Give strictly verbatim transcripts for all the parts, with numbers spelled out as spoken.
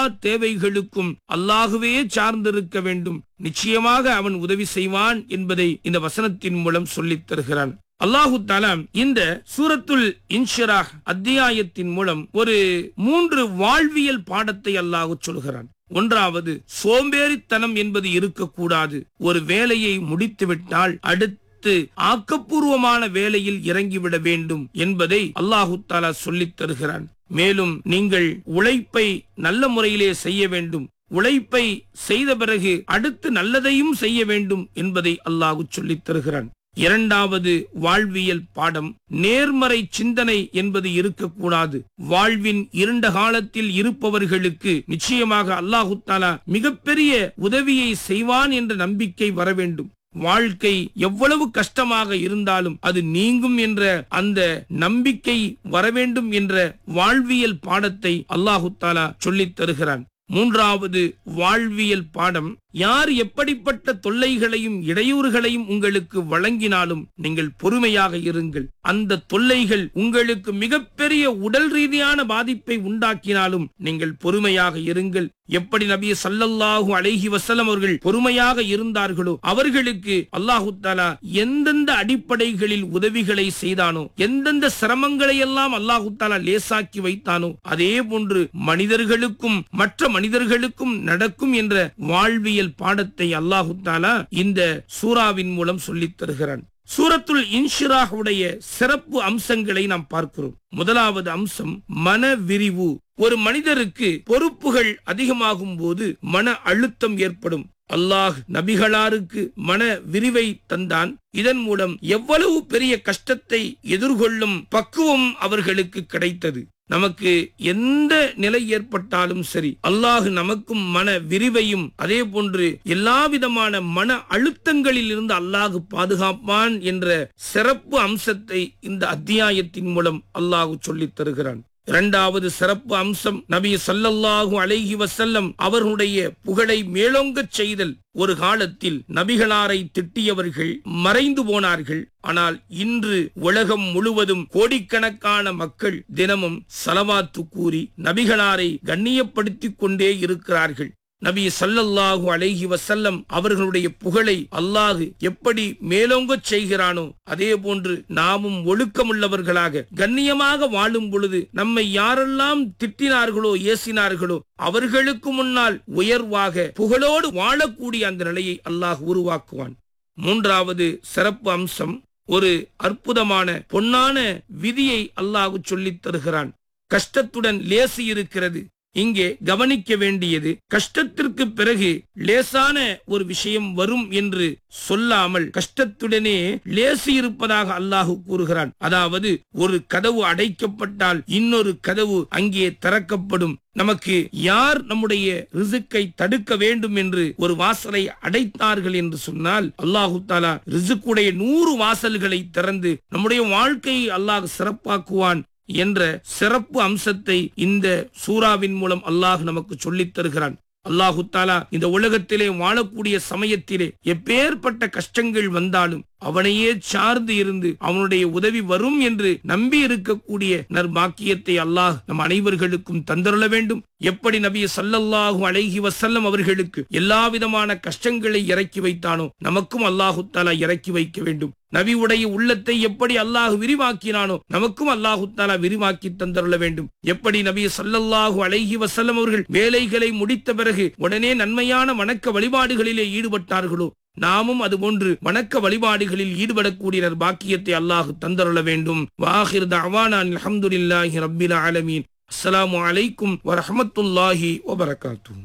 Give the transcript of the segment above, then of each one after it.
தேவைகளுக்கும் அல்லாஹுவே சார்ந்திருக்க வேண்டும். நிச்சயமாக அவன் உதவி செய்வான் என்பதை இந்த வசனத்தின் மூலம் சொல்லித் தருகிறான். அல்லாஹு தஆலா இந்த சூரத்துல் இன்ஷிராஹ் அத்தியாயத்தின் மூலம் ஒரு மூன்று வாழ்வியல் பாடத்தை அல்லாஹ் சொல்கிறான். ஒன்றாவது, சோம்பேறித்தனம் என்பது இருக்கக்கூடாது. ஒரு வேலையை முடித்துவிட்டால் அடுத்து ஆக்கப்பூர்வமான வேலையில் இறங்கிவிட வேண்டும் என்பதை அல்லாஹு தஆலா சொல்லித் தருகிறான். மேலும் நீங்கள் உழைப்பை நல்ல முறையிலே செய்ய வேண்டும். உழைப்பை செய்த பிறகு அடுத்து நல்லதையும் செய்ய வேண்டும் என்பதை அல்லாஹ் சொல்லித் தருகிறான். இரண்டாவது வாழ்வியல் பாடம், நேர்மறை சிந்தனை என்பது இருக்கக்கூடாது. வாழ்வின் இருண்ட காலத்தில் இருப்பவர்களுக்கு நிச்சயமாக அல்லாஹு தஆலா மிகப்பெரிய உதவியை செய்வான் என்ற நம்பிக்கை வர வேண்டும். வாழ்க்கை எவ்வளவு கஷ்டமாக இருந்தாலும் அது நீங்கும் என்ற அந்த நம்பிக்கை வர வேண்டும் என்ற வாழ்வியல் பாடத்தை அல்லாஹு தஆலா சொல்லித் தருகிறான். மூன்றாவது வாழ்வியல் பாடம், யார் எப்படிப்பட்ட தொல்லைகளையும் இடையூறுகளையும் உங்களுக்கு வழங்கினாலும் நீங்கள் பொறுமையாக இருங்கள். அந்த தொல்லைகள் உங்களுக்கு மிகப்பெரிய உடல் ரீதியான பாதிப்பை உண்டாக்கினாலும் நீங்கள் பொறுமையாக இருங்கள். எப்படி நபி ஸல்லல்லாஹு அலைஹி வஸல்லம் அவர்கள் பொறுமையாக இருந்தார்களோ அவர்களுக்கு அல்லாஹு தஆலா எந்தெந்த அடிப்படைகளில் உதவிகளை செய்தானோ, எந்தெந்த சிரமங்களை எல்லாம் அல்லாஹு தஆலா லேசாக்கி வைத்தானோ, அதே போன்று மனிதர்களுக்கும் மற்ற மனிதர்களுக்கும் நடக்கும் என்ற வாழ்வியல் பாடத்தை அல்லாஹு தஆலா இந்த சூராவின் மூலம் சொல்லித் தருகிறான். சூரத்துல் இன்ஷிராஹ் உடைய சிறப்பு அம்சங்களை நாம் பார்க்கிறோம். முதலாவது அம்சம் மன விரிவு. ஒரு மனிதருக்கு பொறுப்புகள் அதிகமாகும் போது மன அழுத்தம் ஏற்படும். அல்லாஹ் நபிகளாருக்கு மன விரிவை தந்தான். இதன் மூலம் எவ்வளவு பெரிய கஷ்டத்தை எதிர்கொள்ளும் பக்குவம் அவர்களுக்கு கிடைத்தது. நமக்கு எந்த நிலை ஏற்பட்டாலும் சரி, அல்லாஹ் நமக்கும் மன விரிவையும் அதே போன்று எல்லா விதமான மன அழுத்தங்களில் இருந்து அல்லாஹ் பாதுகாப்பான் என்ற சிறப்பு அம்சத்தை இந்த அத்தியாயத்தின் மூலம் அல்லாஹ் சொல்லித் தருகிறான். இரண்டாவது சிறப்பு அம்சம், நபி ஸல்லல்லாஹு அலைஹி வஸல்லம் அவர்களுடைய புகழை மேலோங்கச் செய்தல். ஒரு காலத்தில் நபிகளாரை திட்டியவர்கள் மறைந்து போனார்கள். ஆனால் இன்று உலகம் முழுவதும் கோடிக்கணக்கான மக்கள் தினமும் ஸலவாத்து கூறி நபிகளாரை கண்ணியப்படுத்திக் கொண்டே இருக்கிறார்கள். நபி ஸல்லல்லாஹு அலைஹி வஸல்லம் அவர்களுடைய புகழை அல்லாஹ் எப்படி மேலோங்கச் செய்கிறானோ அதே போன்று நாமும் ஒழுக்கமுள்ளவர்களாக கண்ணியமாக வாழும் பொழுது நம்மை யாரெல்லாம் திட்டினார்களோ ஏசினார்களோ அவர்களுக்கு முன்னால் உயர்வாக புகழோடு வாழக்கூடிய அந்த நிலையை அல்லாஹ் உருவாக்குவான். மூன்றாவது சிறப்பு அம்சம், ஒரு அற்புதமான பொன்னான விதியை அல்லாஹ் சொல்லித் தருகிறான். கஷ்டத்துடன் லேசி இருக்கிறது. இங்கே கவனிக்க வேண்டியது, கஷ்டத்திற்கு பிறகு லேசான ஒரு விஷயம் வரும் என்று சொல்லாமல் கஷ்டத்துடனே லேசி இருப்பதாக அல்லாஹ் கூறுகிறான். அதாவது ஒரு கதவு அடைக்கப்பட்டால் இன்னொரு கதவு அங்கே திறக்கப்படும். நமக்கு யார் நம்முடைய ரிசுக்கை தடுக்க வேண்டும் என்று ஒரு வாசலை அடைத்தார்கள் என்று சொன்னால் அல்லாஹு தஆலா ரிசுக்குடைய நூறு வாசல்களை திறந்து நம்முடைய வாழ்க்கையை அல்லாஹ் சிறப்பாக்குவான் என்ற சிறப்பு அம்சத்தை இந்த சூராவின் மூலம் அல்லாஹ் நமக்கு சொல்லித் தருகிறான். அல்லாஹு தஆலா இந்த உலகத்திலே வாழக்கூடிய சமயத்திலே எப்பேற்பட்ட கஷ்டங்கள் வந்தாலும் அவனையே சார்ந்து இருந்து அவனுடைய உதவி வரும் என்று நம்பி இருக்கக்கூடிய நற்பாக்கியத்தை அல்லாஹ் நம் அனைவர்களுக்கும் தந்தருள வேண்டும். எப்படி நபி ஸல்லல்லாஹு அலைஹி வஸல்லம் அவர்களுக்கு எல்லா விதமான கஷ்டங்களை இறக்கி வைத்தானோ நமக்கும் அல்லாஹு தஆலா இறக்கி வைக்க வேண்டும். நபியுடைய உள்ளத்தை எப்படி அல்லாஹ் விரிவாக்கினானோ நமக்கும் அல்லாஹு தஆலா விரிவாக்கி தந்தருள வேண்டும். எப்படி நபி ஸல்லல்லாஹு அலைஹி வஸல்லம் அவர்கள் வேலைகளை முடித்த பிறகு உடனே நன்மையான வணக்க வழிபாடுகளிலே ஈடுபட்டார்களோ நாமும் அதுபோன்று வணக்க வழிபாடுகளில் ஈடுபடக்கூடிய பாக்கியத்தை அல்லாஹ் தந்தருள வேண்டும். வாஹிர் தஅவானா அல்ஹம்துலில்லாஹி ரப்பில் ஆலமீன். அஸ்ஸலாமு அலைக்கும் வரஹ்மத்துல்லாஹி வபரகாத்துஹு.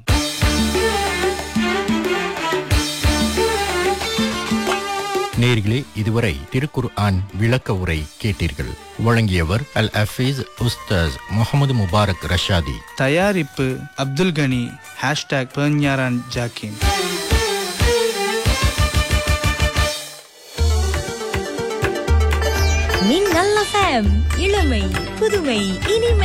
நேயர்களே, இதுவரை திருக்குர்ஆன் விளக்க உரை கேட்டீர்கள். வழங்கியவர் அல் ஹஃபீஸ் உஸ்தாஸ் முகமது முபாரக் ரஷாதி. தயாரிப்பு அப்துல் கனி. ஹேஷ்டாக் பெர்ஞாரான் ஜாக்கிம். மின்னல் எஃப்எம், இளமை புதுமை இனிமை.